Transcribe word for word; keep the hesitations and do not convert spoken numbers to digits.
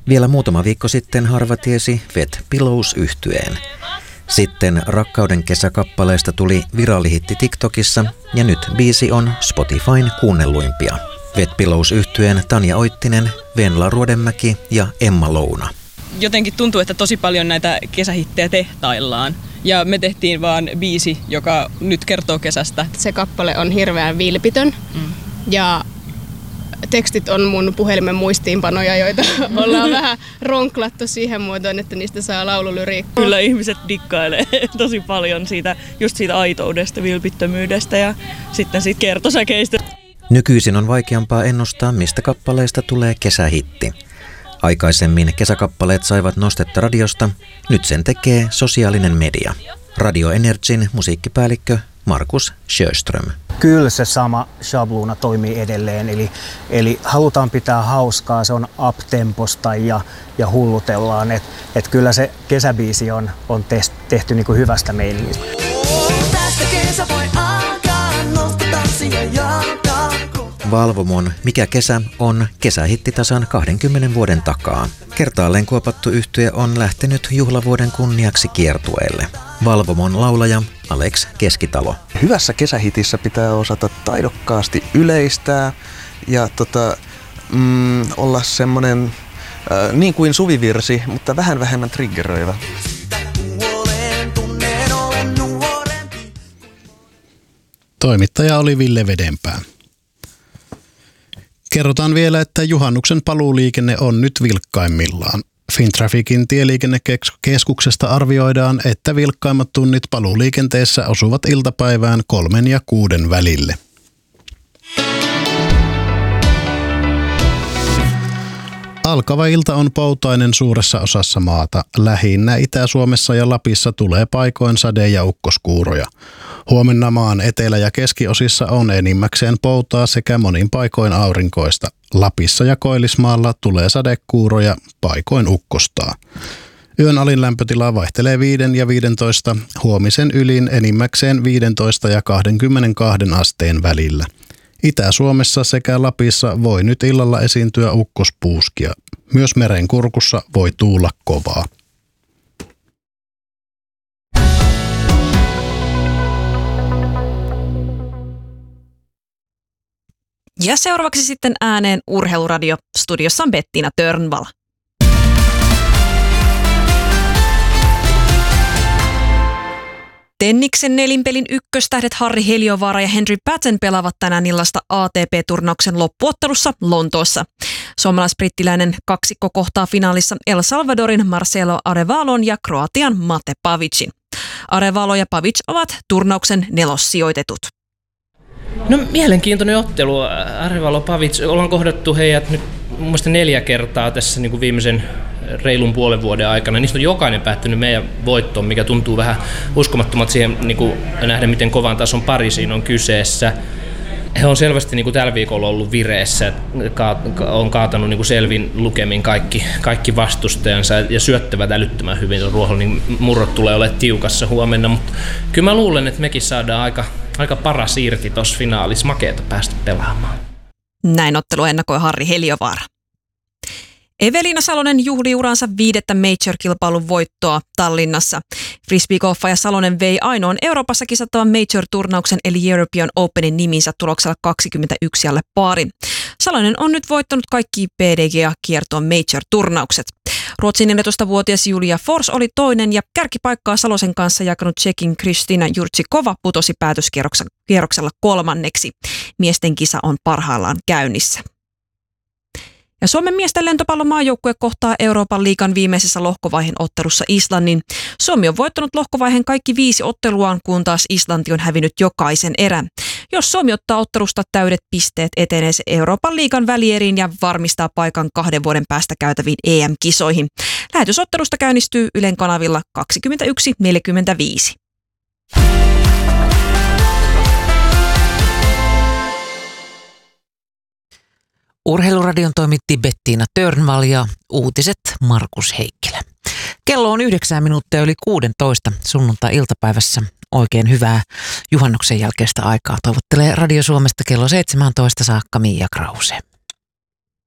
Vielä muutama viikko sitten harva tiesi Wet Pillows -yhtyeen. Sitten Rakkauden kesäkappaleesta tuli virallihitti TikTokissa ja nyt biisi on Spotifyn kuunnelluimpia. Wet Pillows -yhtyeen Tanja Oittinen, Venla Ruodenmäki ja Emma Louna. Jotenkin tuntuu, että tosi paljon näitä kesähittejä tehtaillaan. Ja me tehtiin vaan biisi, joka nyt kertoo kesästä. Se kappale on hirveän vilpitön mm. ja tekstit on mun puhelimen muistiinpanoja, joita ollaan vähän ronklattu siihen muotoon, että niistä saa laululyriikkaa. Kyllä ihmiset dikkailee tosi paljon siitä, just siitä aitoudesta, vilpittömyydestä ja sitten siitä kertosäkeistä. Nykyisin on vaikeampaa ennustaa, mistä kappaleista tulee kesähitti. Aikaisemmin kesäkappaleet saivat nostetta radiosta, nyt sen tekee sosiaalinen media. Radio Energyn musiikkipäällikkö Markus Sjöström. Kyllä se sama shabluuna toimii edelleen, eli, eli halutaan pitää hauskaa, se on up-temposta ja, ja hullutellaan, että et kyllä se kesäbiisi on, on test, tehty niinku hyvästä meiningistä. Valvomon Mikä kesä on kesähitti tasan kahdenkymmenen vuoden takaa. Kertaalleen kuopattu yhtye on lähtenyt juhlavuoden kunniaksi kiertueelle. Valvomon laulaja Alex Keskitalo. Hyvässä kesähitissä pitää osata taidokkaasti yleistää ja tota, mm, olla semmoinen äh, niin kuin suvivirsi, mutta vähän vähemmän triggeröivä. Toimittaja oli Ville Vedenpää. Kerrotaan vielä, että juhannuksen paluuliikenne on nyt vilkkaimmillaan. Fintrafficin tieliikennekeskuksesta arvioidaan, että vilkkaimmat tunnit paluuliikenteessä osuvat iltapäivään kolmen ja kuuden välille. Alkava ilta on poutainen suuressa osassa maata. Lähinnä Itä-Suomessa ja Lapissa tulee paikoin sade- ja ukkoskuuroja. Huomenna maan etelä- ja keskiosissa on enimmäkseen poutaa sekä monin paikoin aurinkoista. Lapissa ja Koillismaalla tulee sadekuuroja, paikoin ukkostaa. Yön alin lämpötila vaihtelee viiden ja viidentoista, huomisen ylin enimmäkseen viisitoista ja kaksikymmentäkaksi asteen välillä. Itä-Suomessa sekä Lapissa voi nyt illalla esiintyä ukkospuuskia. Myös Merenkurkussa voi tuulla kovaa. Ja seuraavaksi sitten ääneen Urheiluradio. Studiossa on Bettina Törnvall. Tenniksen nelinpelin ykköstähdet Harri Heliövaara ja Henry Patton pelaavat tänään illasta A T P-turnauksen loppuottelussa Lontoossa. Suomalais-brittiläinen kaksikko kohtaa finaalissa El Salvadorin Marcelo Arevalon ja Kroatian Mate Pavicin. Arevalo ja Pavic ovat turnauksen nelossijoitetut. No mielenkiintoinen ottelu. Arevalo, Pavic, ollaan kohdattu heidät nyt mun mielestä neljä kertaa tässä niin kuin viimeisen reilun puolen vuoden aikana. Niistä on jokainen päättynyt meidän voittoon, mikä tuntuu vähän uskomattomalta siihen niin kuin nähdä, miten kovan tason pari siinä on kyseessä. He on selvästi niin kuin tällä viikolla ollut vireessä, on kaatanut niin kuin selvin lukemin kaikki, kaikki vastustajansa ja syöttävät älyttömän hyvin. Ruoholla niin murrot tulee olemaan tiukassa huomenna, mutta kyllä mä luulen, että mekin saadaan aika, aika paras irti tuossa finaalissa. Makeata päästä pelaamaan. Näin ottelu ennakoi Harri Heliövaara. Evelina Salonen juhli uransa viidettä Major-kilpailun voittoa Tallinnassa. Frisbeegolfaaja Salonen vei ainoan Euroopassa kisattavan Major-turnauksen eli European Openin niminsä tuloksella kaksikymmentäyksi alle paarin. Salonen on nyt voittanut kaikki P D G A-kiertoon Major-turnaukset. Ruotsin neljätoistavuotias Julia Fors oli toinen ja kärkipaikkaa Salosen kanssa jakanut Tšekin Kristina Jurtsikova putosi päätöskierroksella kolmanneksi. Miesten kisa on parhaillaan käynnissä. Ja Suomen miesten lentopallomaajoukkue kohtaa Euroopan liigan viimeisessä lohkovaiheen ottelussa Islannin. Suomi on voittanut lohkovaiheen kaikki viisi otteluaan, kun taas Islanti on hävinnyt jokaisen erän. Jos Suomi ottaa ottelusta täydet pisteet, etenee se Euroopan liigan välieriin ja varmistaa paikan kahden vuoden päästä käytäviin E M-kisoihin. Lähetysottelusta käynnistyy Ylen kanavilla kaksikymmentäyksi neljäkymmentäviisi. Urheiluradion toimitti Bettina Törnvall ja uutiset Markus Heikkilä. Kello on yhdeksän minuuttia yli kuudentoista sunnuntai-iltapäivässä. Oikein hyvää juhannuksen jälkeistä aikaa toivottelee Radio Suomesta kello seitsemäntoista saakka Mia Krause.